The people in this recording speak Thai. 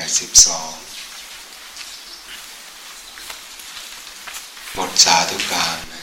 82บทสาธุการ